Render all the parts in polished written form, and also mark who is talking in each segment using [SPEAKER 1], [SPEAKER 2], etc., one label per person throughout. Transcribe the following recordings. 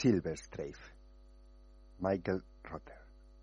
[SPEAKER 1] Silverstreiff, Michael Rotter.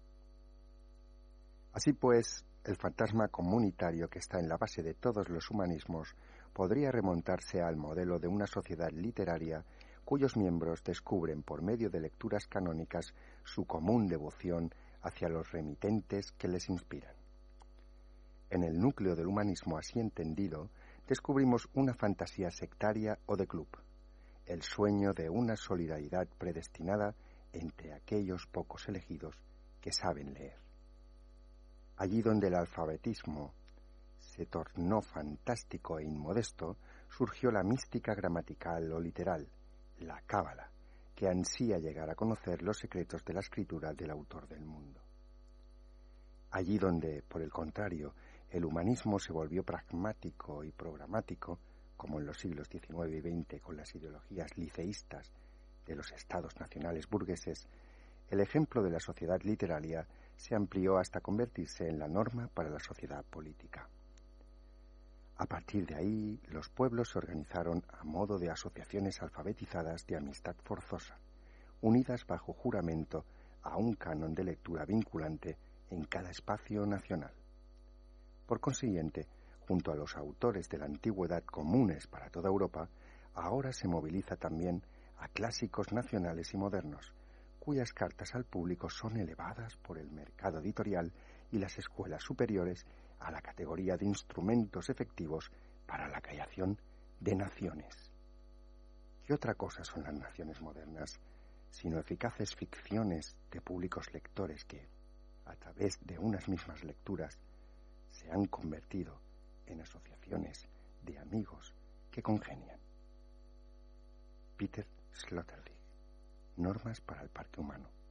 [SPEAKER 1] Así pues, el fantasma comunitario que está en la base de todos los humanismos podría remontarse al modelo de una sociedad literaria cuyos miembros descubren por medio de lecturas canónicas su común devoción hacia los remitentes que les inspiran. En el núcleo del humanismo así entendido, descubrimos una fantasía sectaria o de club, el sueño de una solidaridad predestinada entre aquellos pocos elegidos que saben leer. Allí donde el alfabetismo se tornó fantástico e inmodesto, surgió la mística gramatical o literal, la cábala, que ansía llegar a conocer los secretos de la escritura del autor del mundo. Allí donde, por el contrario, el humanismo se volvió pragmático y programático, como en los siglos XIX y XX con las ideologías liceístas de los estados nacionales burgueses, el ejemplo de la sociedad literaria se amplió hasta convertirse en la norma para la sociedad política. A partir de ahí, los pueblos se organizaron a modo de asociaciones alfabetizadas de amistad forzosa, unidas bajo juramento a un canon de lectura vinculante en cada espacio nacional. Por consiguiente, junto a los autores de la antigüedad comunes para toda Europa, ahora se moviliza también a clásicos nacionales y modernos, cuyas cartas al público son elevadas por el mercado editorial y las escuelas superiores a la categoría de instrumentos efectivos para la creación de naciones. ¿Qué otra cosa son las naciones modernas, sino eficaces ficciones de públicos lectores que, a través de unas mismas lecturas, se han convertido en asociaciones de amigos que congenian? Peter Sloterdijk, Normas para el Parque Humano.